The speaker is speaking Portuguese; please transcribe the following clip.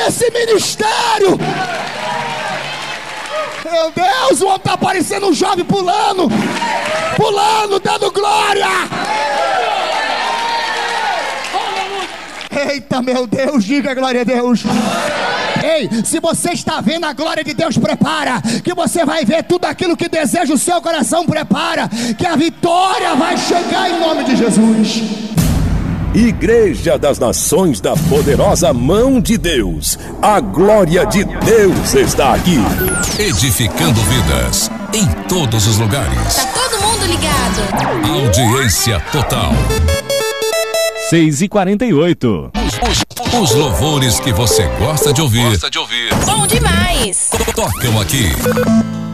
esse ministério. Meu Deus, o homem tá parecendo um jovem pulando, dando glória. Eita, meu Deus, diga glória a Deus. Ei, se você está vendo a glória de Deus, prepara, que você vai ver tudo aquilo que deseja o seu coração, prepara, que a vitória vai chegar em nome de Jesus. Igreja das Nações da Poderosa Mão de Deus, a glória de Deus está aqui, edificando vidas em todos os lugares. Tá todo mundo ligado. Audiência total. 6h48. Os louvores que você gosta de ouvir. Bom demais. Tocam aqui.